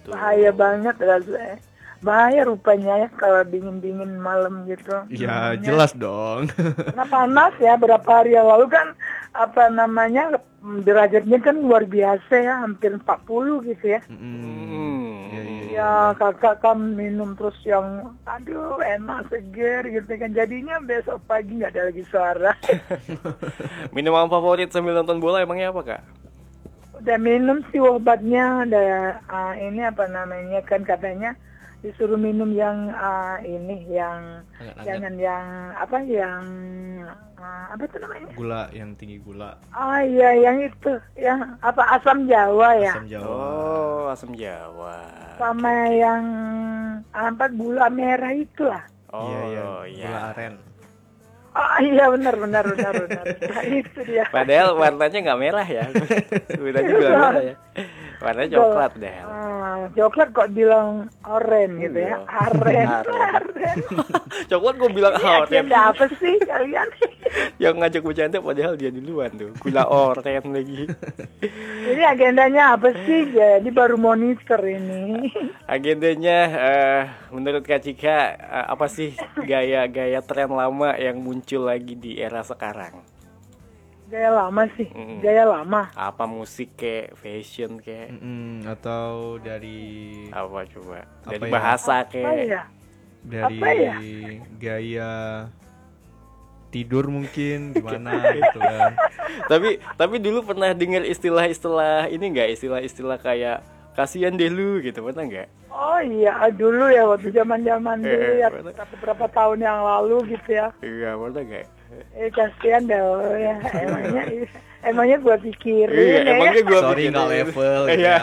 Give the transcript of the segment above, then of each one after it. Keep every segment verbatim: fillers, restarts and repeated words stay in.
gitu. Bahaya banget rasanya. Bahaya rupanya ya kalau dingin-dingin malam gitu. Ya jelas dong. Karena panas ya, berapa hari yang lalu kan apa namanya derajatnya kan luar biasa ya, hampir empat puluh gitu ya. Hmm. Ya, ya, Ya kakak kan minum terus yang aduh enak seger gitu kan, jadinya besok pagi nggak ada lagi suara. Minuman favorit sambil nonton bola emangnya apa kak? Udah minum sih obatnya, ada uh, ini apa namanya kan katanya disuruh minum yang uh, ini yang Agak-agak. jangan yang apa yang uh, apa itu namanya? Gula yang tinggi gula. Oh iya yang itu yang apa asam Jawa ya. Asam Jawa. Oh, asam Jawa. Sama yang apa gula merah itu lah. Oh Iya, iya. iya. Gula aren. Oh iya benar benar benar benar. Nah, itu dia. Padahal warnanya nggak merah ya. Sebenarnya gula merah ya. Warnanya coklat deh. Ah, coklat kok bilang oren gitu ya. Aren. Aren. Coklat gue bilang Ya, oren. ada apa sih kalian? Yang ngajak bercanda padahal dia duluan tuh. Gula oren lagi. Ini agendanya apa sih? Jadi baru monitor ini. Agendanya eh, menurut Kak Cika eh, apa sih gaya-gaya tren lama yang muncul lagi di era sekarang? Gaya lama sih, Mm. gaya lama. Apa musik kayak fashion kayak Mm-mm, atau dari apa coba? Apa Dari ya? bahasa Apa kayak ya? dari Apa ya? gaya tidur mungkin gimana gitu kan. tapi tapi dulu pernah dengar istilah-istilah ini enggak, istilah-istilah kayak kasihan deh lu gitu, pernah enggak? Oh iya, dulu ya waktu zaman-zaman dulu Eh, ya, mana? beberapa tahun yang lalu gitu ya. Iya, pernah enggak? Eh kasihan dah lo ya, emangnya emangnya gua pikirin Iya, ya. emangnya gua Sorry, pikirin. nggak level gitu Iya.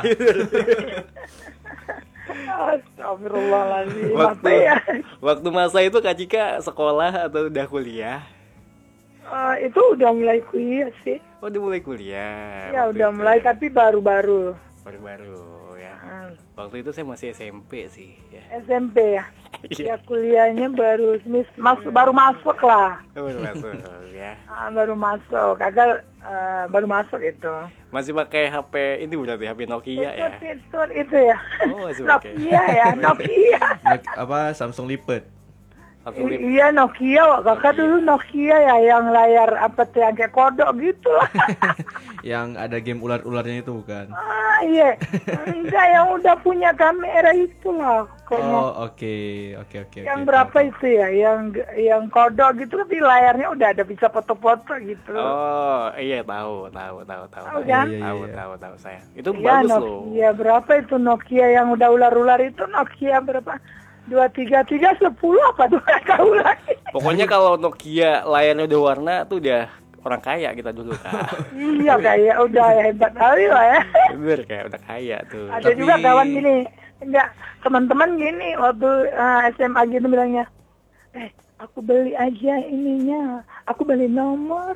Astagfirullahaladzim. waktu Apa ya? waktu masa itu Kak Cika sekolah atau udah kuliah? Eh, itu udah mulai kuliah sih. Oh, udah mulai kuliah. Ya waktu udah itu. mulai tapi baru-baru. Baru-baru ya. Hmm. Waktu itu saya masih S M P sih ya. S M P ya. Iya. Ya kuliahnya baru mis, mas, baru masuk lah. Baru masuk ya. Ah, baru masuk. Kagak eh, baru masuk itu. Masih pakai H P ini berarti H P Nokia itu, ya. itu, itu ya. Oh, masih pakai. Nokia ya, Nokia. Nok- apa Samsung lipat. Satu lip. I- iya Nokia, kakak dulu Nokia ya yang layar apa tuh yang kayak kodok gitu lah. Yang ada game ular-ularnya itu bukan? Ah iya, enggak yang udah punya kamera itu lah. Kalau Oh, oke. Oke, oke, yang oke. berapa Tahu, itu ya, yang yang kodok gitu tapi layarnya udah ada bisa foto-foto gitu. Oh, iya tahu, tahu, tahu, tahu. Tahu tahu. kan? Iya, iya, Tahu, iya. tahu, tahu saya. Itu Iya bagus loh. Nokia berapa itu Nokia yang udah ular-ular itu Nokia berapa? Dua tiga tiga sepuluh apa tuh nggak tahu lagi. Pokoknya kalau Nokia layarnya udah warna tuh udah orang kaya kita dulu kan. Iya kayak udah hebat kali lah ya. Bener kayak udah kaya tuh. Ada Tapi- juga kawan gini, enggak teman-teman gini waktu uh, S M A gitu bilangnya, eh aku beli aja ininya, aku beli nomor.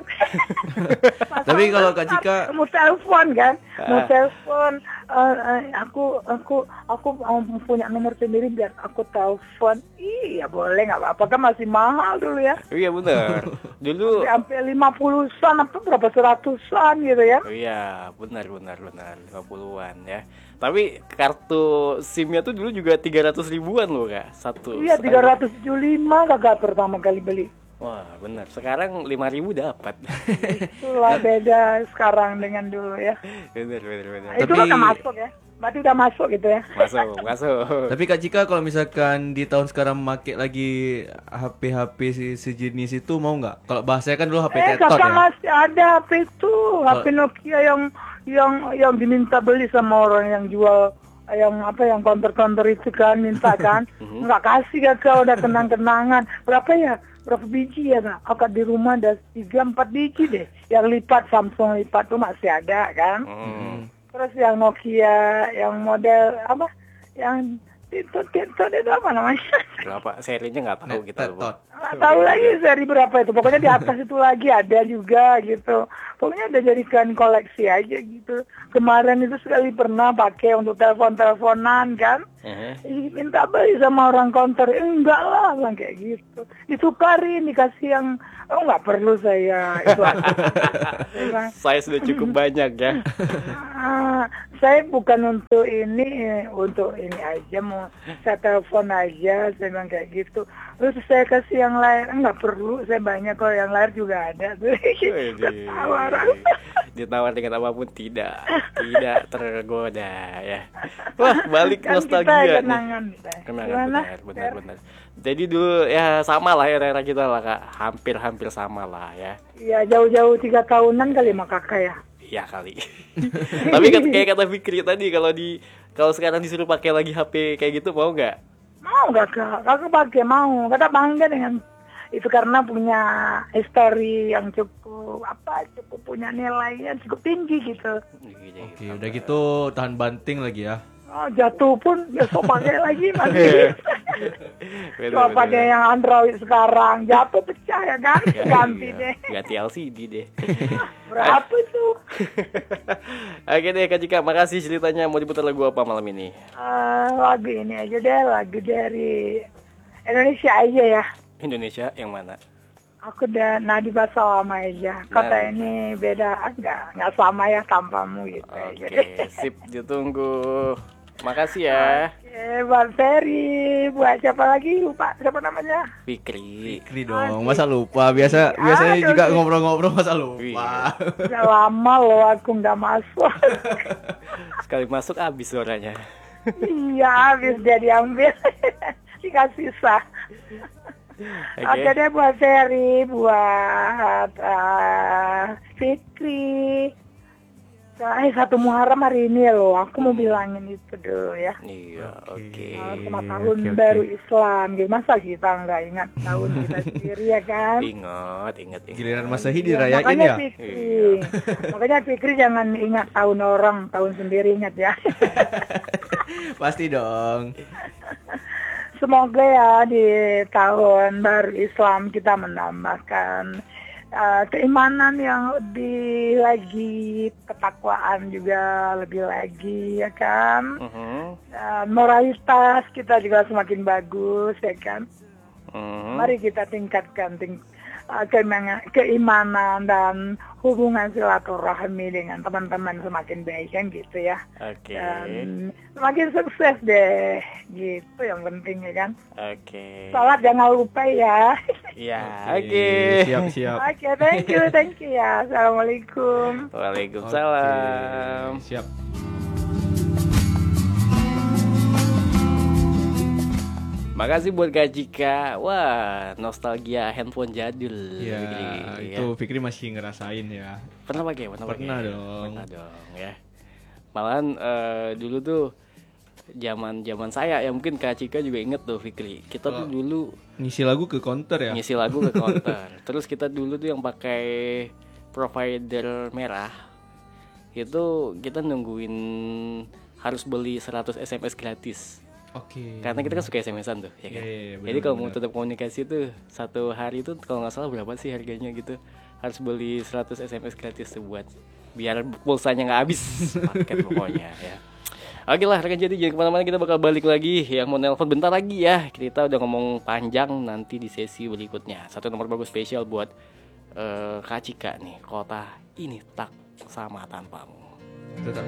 Tapi kalau Kak Cika- mau telepon kan, mau Ah. telepon, uh, uh, aku aku aku mau punya nomor sendiri biar aku telepon. Iya boleh nggak apa-apa kan masih mahal dulu ya, Iya bener. Dulu sampai lima puluhan apa berapa seratusan gitu ya. oh iya, benar benar benar lima puluhan ya. Tapi kartu SIM-nya tuh dulu juga tiga ratus ribuan loh, Kak. Satu. Iya sekali. tiga ratus tujuh puluh lima kakak pertama kali beli. Wah, benar. Sekarang lima ribu dapat. Itulah beda sekarang dengan dulu ya. bener bener bener. Itu Tapi- udah masuk ya. Berarti udah masuk gitu ya. Masuk, masuk. Tapi Kak Cika kalau misalkan di tahun sekarang make lagi H P-H P se- sejenis itu mau nggak? Kalau bahasanya kan dulu H P Eh tetot kakak ya. masih ada H P itu, H P Nokia yang yang yang diminta beli sama orang yang jual yang apa yang counter-counter itu kan minta kan nggak kasih kakak udah kenang-kenangan berapa ya berapa biji ya kak kakak di rumah ada tiga empat biji deh yang lipat Samsung lipat tuh masih ada kan. Hmm. Terus yang Nokia, yang model apa? Yang itu itu itu apa namanya? Berapa serinya nggak tahu Net- kita. tetot. Nggak tahu lagi seri berapa itu. Pokoknya di atas itu lagi ada juga gitu. Pokoknya udah jadikan koleksi aja gitu. Kemarin itu sekali pernah pakai untuk telepon-teleponan kan. Eh, Ih, minta beli sama orang counter, eh, enggak lah, bilang kayak gitu. Ditukarin, dikasih yang, oh nggak perlu saya. Itu aja. Saya bilang, Saya sudah cukup banyak ya. "Ah, saya bukan untuk ini, eh, untuk ini aja, mau saya telepon aja, saya bilang kayak gitu. Terus saya kasih yang lain, enggak perlu, saya banyak kok, yang lain juga ada. Widih. Ketawa orang. Ditawar dengan apapun tidak, tidak tergoda ya. Wah, balik Kan kita nostalgia nih. kenangan. Kenangan Gimana? benar, benar, benar. Jadi dulu ya sama lah era-era kita lah kak, hampir-hampir sama lah ya. Ya jauh-jauh tiga tahunan kali sama kakak ya. Iya kali. Tapi kan kayak kata Fikri tadi, kalau di kalau sekarang disuruh pakai lagi H P kayak gitu mau nggak? Mau kakak, kakak pakai mau. Kakak bangga dengan itu karena punya history yang cukup apa, cukup punya nilainya cukup tinggi gitu. Oke, udah gitu tahan banting lagi ya. Oh, jatuh pun besok pakai lagi masih. Bener, Coba bener, pakai bener. yang Android sekarang, jatuh pecah ya kan? Ya, Ganti iya. deh. Ganti L C D deh. Berapa itu? Oke deh Kak Cika, makasih ceritanya. Mau diputar lagu apa malam ini? Eh, lagu ini aja deh, lagu dari Indonesia aja ya. Indonesia yang mana? Aku udah Nadiba Salama aja. Kata Nadiba. ini beda, enggak, enggak sama ya tanpamu gitu aja. Oke, sip, ditunggu. Makasih ya, Oke, buat Ferry, buat siapa lagi lupa siapa namanya? Fikri. Fikri dong, masa lupa? Biasa biasanya Aduh, juga Fikri. ngobrol-ngobrol masa Iya. lupa. Udah lama loh aku nggak masuk. Sekali masuk habis suaranya. Iya, habis dia diambil, dikasih sah. Oke. Oke deh buat Ferry, buat uh, Fikri. Eh satu Muharram hari ini loh, aku mau bilangin itu dulu ya. Iya, oke. Uh, sama tahun oke, oke. baru Islam, gitu. Masa kita nggak ingat tahun kita sendiri ya kan? Ingat, ingat, ingat. Giliran Masehi Ya, dirayain makanya ya. Fikri, makanya Fikri jangan ingat tahun orang, tahun sendiri ingat ya. Pasti dong. Semoga ya di tahun baru Islam kita menambahkan uh, keimanan yang lebih lagi, ketakwaan juga lebih lagi ya kan. Mhm, Dan moralitas kita juga semakin bagus ya kan. mhm. Mari kita tingkatkan ting uh, keimana- keimanan dan hubungan silaturahmi dengan teman-teman semakin baik kan gitu ya. Oke, Dan semakin sukses deh, gitu yang penting ya kan. oke. Salat jangan lupa ya. Ya, oke. Siap, siap. Oke, thank you, thank you ya. Assalamualaikum. Waalaikumsalam. Oke, siap. Makasih buat Kak Cika. Wah, nostalgia handphone jadul. Ya, Fikri, itu Fikri masih ngerasain ya. Pernah pakai, pernah pakai. Pernah dong. Pernah dong ya. Malahan eh, dulu tuh zaman-zaman saya ya, mungkin Kak Cika juga inget tuh Fikri. Kita tuh Oh. dulu Ngisi lagu ke counter ya. ngisi lagu ke counter. Terus kita dulu tuh yang pakai provider merah. Itu kita nungguin harus beli seratus S M S gratis. Oke. Karena kita kan suka S M S-an tuh, ya kan. Iya, iya, Jadi kalau mau benar-benar. tetap komunikasi tuh satu hari tuh kalau nggak salah berapa sih harganya gitu. Harus beli seratus S M S gratis tuh buat biar pulsanya nggak habis paket pokoknya ya. Oke lah, rekan jadi jangan kemana-mana, kita bakal balik lagi. Yang mau nelpon bentar lagi ya. Kita udah ngomong panjang nanti di sesi berikutnya. Satu nomor bagus spesial buat eh, Kak Cika nih. Kota ini tak sama tanpamu. Tetap